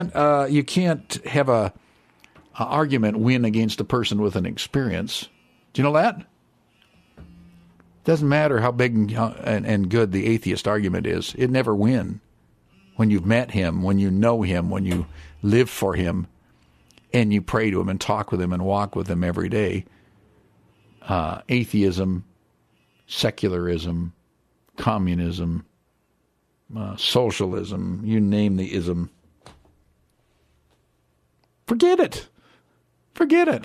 You can't have a argument win against a person with an experience. Do you know that? Doesn't matter how big and good the atheist argument is. It never win. When you've met him, when you know him, when you live for him, and you pray to him and talk with him and walk with him every day, atheism, secularism, communism, socialism, you name the ism, forget it. Forget it.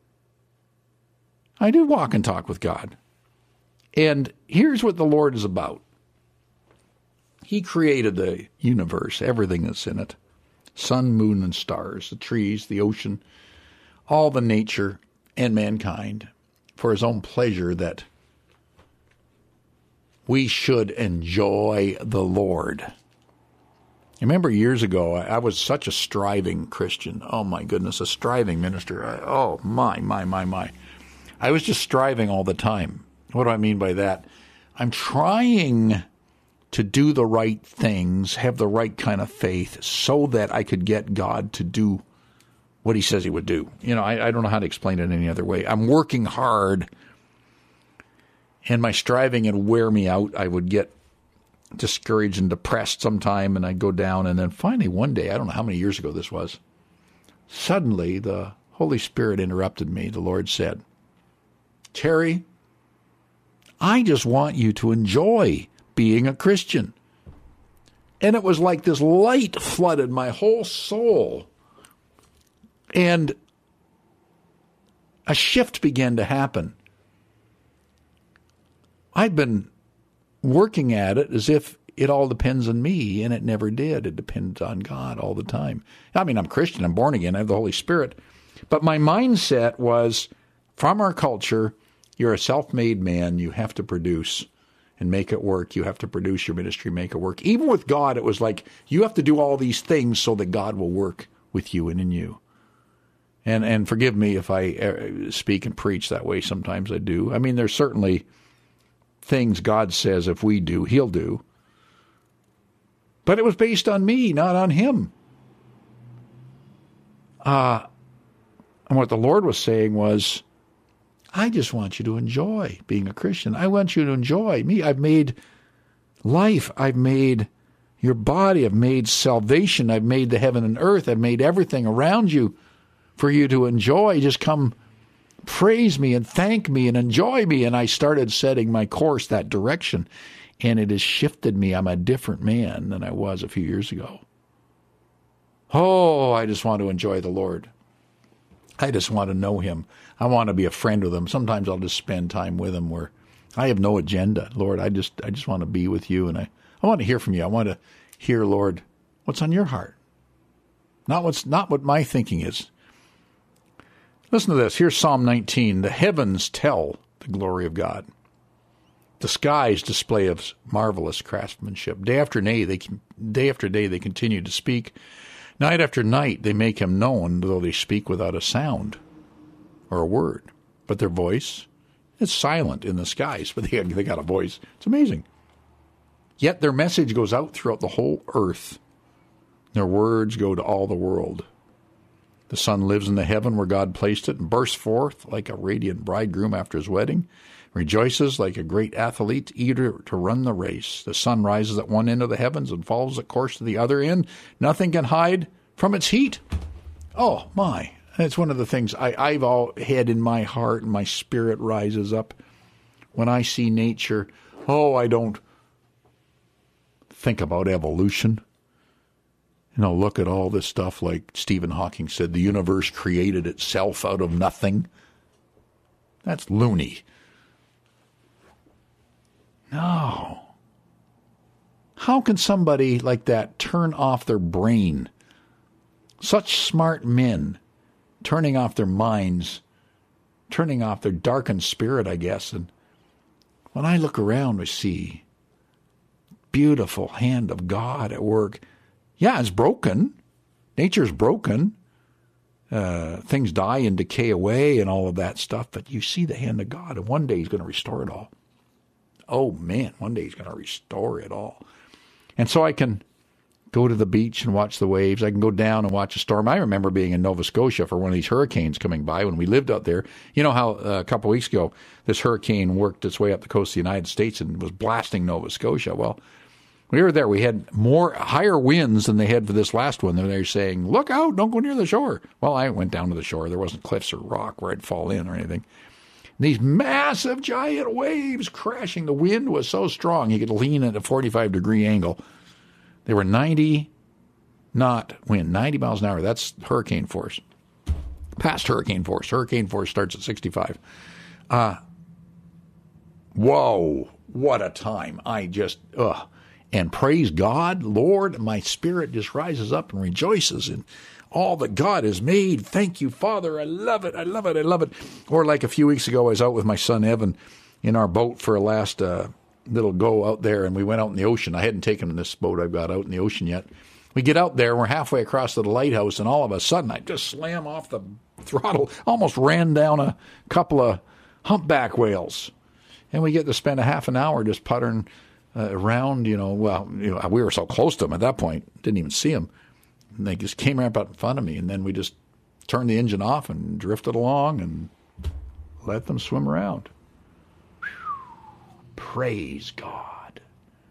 I do walk and talk with God. And here's what the Lord is about. He created the universe, everything that's in it. Sun, moon, and stars, the trees, the ocean, all the nature and mankind for his own pleasure, that we should enjoy the Lord. Remember years ago, I was such a striving Christian. Oh, my goodness, a striving minister. My. I was just striving all the time. What do I mean by that? I'm trying to do the right things, have the right kind of faith, so that I could get God to do what he says he would do. You know, I don't know how to explain it any other way. I'm working hard, and my striving would wear me out. I would get discouraged and depressed sometime, and I'd go down, and then finally one day, I don't know how many years ago this was, suddenly the Holy Spirit interrupted me. The Lord said, "Terry, I just want you to enjoy being a Christian." And it was like this light flooded my whole soul. And a shift began to happen. I'd been working at it as if it all depends on me, and it never did. It depends on God all the time. I mean, I'm Christian, I'm born again, I have the Holy Spirit. But my mindset was, from our culture, you're a self-made man, you have to produce and make it work. You have to produce your ministry, make it work. Even with God, it was like, you have to do all these things so that God will work with you and in you. And forgive me if I speak and preach that way. Sometimes I do. I mean, there's certainly things God says if we do, he'll do. But it was based on me, not on him. And what the Lord was saying was, I just want you to enjoy being a Christian. I want you to enjoy me. I've made life. I've made your body. I've made salvation. I've made the heaven and earth. I've made everything around you for you to enjoy. Just come praise me and thank me and enjoy me. And I started setting my course that direction, and it has shifted me. I'm a different man than I was a few years ago. Oh, I just want to enjoy the Lord. I just want to know him. I want to be a friend with him. Sometimes I'll just spend time with him where I have no agenda. Lord, I just want to be with you, and I want to hear from you. I want to hear, Lord, what's on your heart. Not what my thinking is. Listen to this. Here's Psalm 19. The heavens tell the glory of God. The skies display of marvelous craftsmanship. Day after day they continue to speak. Night after night they make him known, though they speak without a sound or a word. But their voice is silent in the skies, but they got a voice. It's amazing. Yet their message goes out throughout the whole earth. Their words go to all the world. The sun lives in the heaven where God placed it and bursts forth like a radiant bridegroom after his wedding, rejoices like a great athlete eager to run the race. The sun rises at one end of the heavens and follows the course to the other end. Nothing can hide from its heat. Oh, my. That's one of the things I've all had in my heart, and my spirit rises up when I see nature. Oh, I don't think about evolution. You know, look at all this stuff, like Stephen Hawking said, the universe created itself out of nothing. That's loony. No. How can somebody like that turn off their brain? Such smart men turning off their minds, turning off their darkened spirit, I guess. And when I look around, I see beautiful hand of God at work. Yeah, it's broken. Nature's broken. Things die and decay away and all of that stuff. But you see the hand of God, and one day he's going to restore it all. Oh, man, one day he's going to restore it all. And so I can go to the beach and watch the waves. I can go down and watch a storm. I remember being in Nova Scotia for one of these hurricanes coming by when we lived out there. You know how a couple of weeks ago this hurricane worked its way up the coast of the United States and was blasting Nova Scotia? Well, we were there. We had higher winds than they had for this last one. They were saying, look out, don't go near the shore. Well, I went down to the shore. There wasn't cliffs or rock where I'd fall in or anything. These massive, giant waves crashing. The wind was so strong you could lean at a 45-degree angle. They were 90-knot wind, 90 miles an hour. That's hurricane force. Past hurricane force. Hurricane force starts at 65. Whoa, what a time. And praise God, Lord, my spirit just rises up and rejoices in all that God has made. Thank you, Father. I love it. I love it. I love it. Or like a few weeks ago, I was out with my son, Evan, in our boat for a last little go out there, and we went out in the ocean. I hadn't taken this boat I've got out in the ocean yet. We get out there, and we're halfway across to the lighthouse, and all of a sudden, I just slam off the throttle, almost ran down a couple of humpback whales. And we get to spend a half an hour just puttering around, we were so close to them at that point, didn't even see them. And they just came right up in front of me, and then we just turned the engine off and drifted along and let them swim around. Praise God.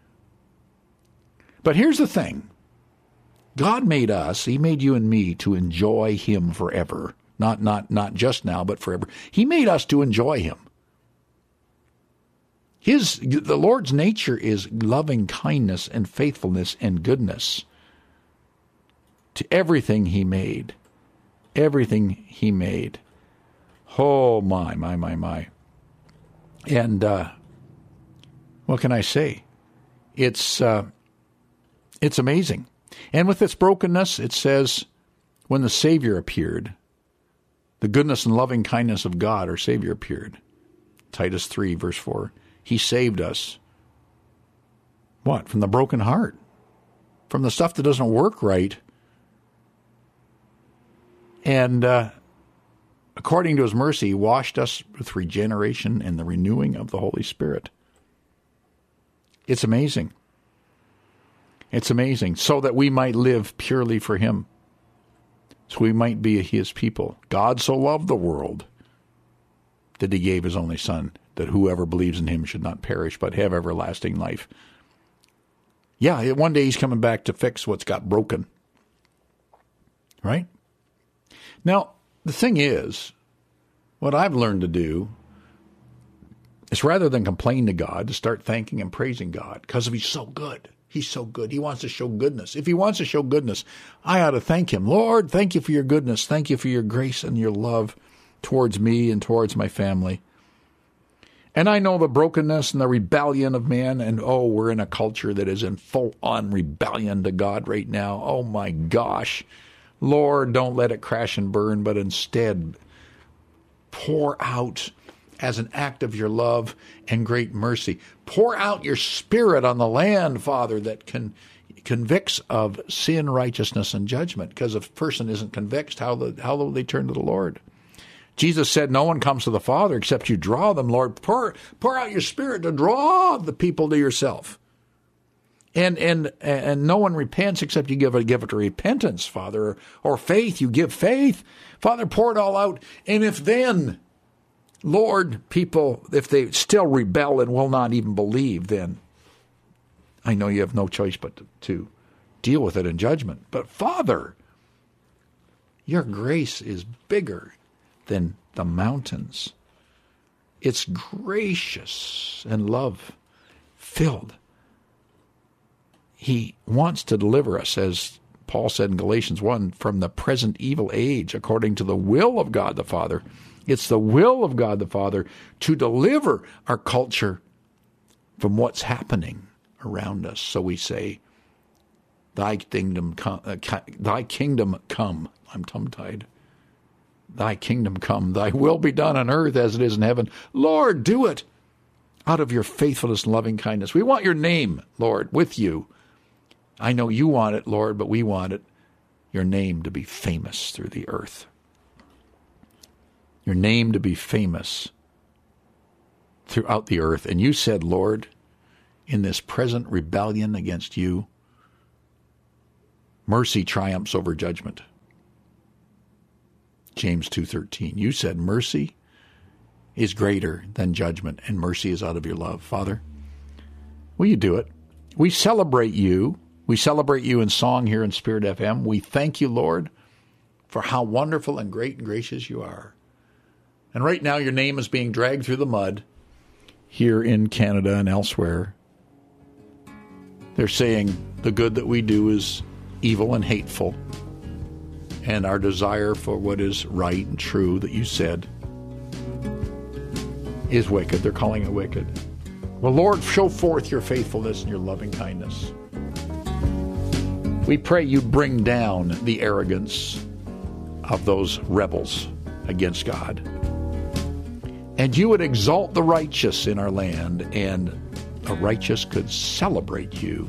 But here's the thing. God made us, He made you and me to enjoy Him forever. Not just now, but forever. He made us to enjoy Him. The Lord's nature is loving kindness and faithfulness and goodness to everything He made. Everything He made. Oh, my. And what can I say? It's amazing. And with its brokenness, it says, when the Savior appeared, the goodness and loving kindness of God, our Savior, appeared. Titus 3, verse 4. He saved us. What? From the broken heart. From the stuff that doesn't work right. And according to His mercy, He washed us with regeneration and the renewing of the Holy Spirit. It's amazing. It's amazing. So that we might live purely for Him. So we might be His people. God so loved the world that He gave His only Son, that whoever believes in Him should not perish, but have everlasting life. Yeah, one day He's coming back to fix what's got broken. Right? Now, the thing is, what I've learned to do is rather than complain to God, to start thanking and praising God, because He's so good. He's so good. He wants to show goodness. If He wants to show goodness, I ought to thank Him. Lord, thank you for your goodness. Thank you for your grace and your love towards me and towards my family. And I know the brokenness and the rebellion of man, and we're in a culture that is in full-on rebellion to God right now. Oh my gosh. Lord, don't let it crash and burn, but instead pour out as an act of your love and great mercy. Pour out your Spirit on the land, Father, that convicts of sin, righteousness, and judgment. Because if a person isn't convicted, how will they turn to the Lord? Jesus said, no one comes to the Father except you draw them, Lord. Pour out your Spirit to draw the people to yourself. And no one repents except you give it to repentance, Father, or faith. You give faith. Father, pour it all out. And if then, Lord, people, if they still rebel and will not even believe, then I know you have no choice but to deal with it in judgment. But Father, your grace is bigger than the mountains. It's gracious and love-filled. He wants to deliver us, as Paul said in Galatians 1, from the present evil age, according to the will of God the Father. It's the will of God the Father to deliver our culture from what's happening around us. So we say, Thy kingdom come. Thy kingdom come. I'm tongue-tied. Thy kingdom come. Thy will be done on earth as it is in heaven. Lord, do it out of your faithfulness and loving kindness. We want your name, Lord, with you. I know you want it, Lord, but we want it, your name to be famous through the earth. Your name to be famous throughout the earth. And you said, Lord, in this present rebellion against you, Mercy triumphs over judgment. James 2:13. You said mercy is greater than judgment, and mercy is out of your love. Father, will you do it? We celebrate you. We celebrate you in song here in Spirit FM. We thank you, Lord, for how wonderful and great and gracious you are. And right now your name is being dragged through the mud here in Canada and elsewhere. They're saying the good that we do is evil and hateful, and our desire for what is right and true that you said is wicked. They're calling it wicked. Well, Lord, show forth your faithfulness and your loving kindness. We pray you bring down the arrogance of those rebels against God. And you would exalt the righteous in our land, and the righteous could celebrate you.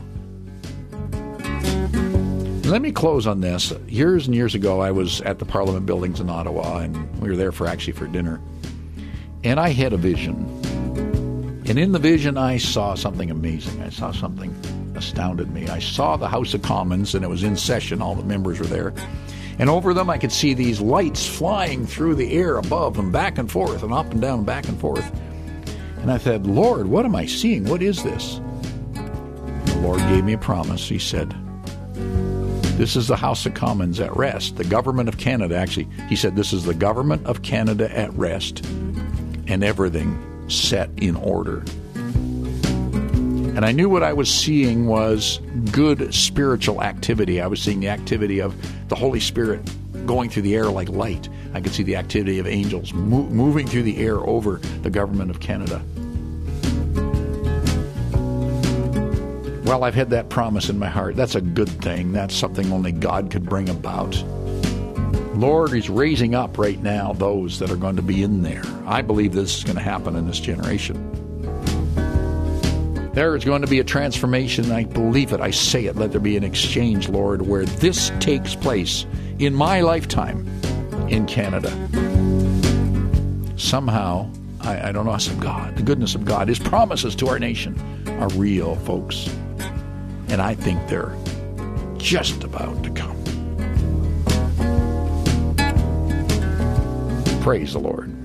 Let me close on this. Years and years ago, I was at the Parliament buildings in Ottawa, and we were there for dinner. And I had a vision. And in the vision, I saw something amazing. I saw something astounded me. I saw the House of Commons, and it was in session. All the members were there. And over them, I could see these lights flying through the air above them, back and forth, and up and down, back and forth. And I said, Lord, what am I seeing? What is this? The Lord gave me a promise. He said, this is the House of Commons at rest. The government of Canada, actually, he said, this is the government of Canada at rest, and everything set in order. And I knew what I was seeing was good spiritual activity. I was seeing the activity of the Holy Spirit going through the air like light. I could see the activity of angels moving through the air over the government of Canada. Well, I've had that promise in my heart. That's a good thing. That's something only God could bring about. Lord, He's raising up right now those that are going to be in there. I believe this is going to happen in this generation. There is going to be a transformation. I believe it. I say it. Let there be an exchange, Lord, where this takes place in my lifetime in Canada. Somehow, I don't know, God, the goodness of God, His promises to our nation are real, folks. And I think they're just about to come. Praise the Lord.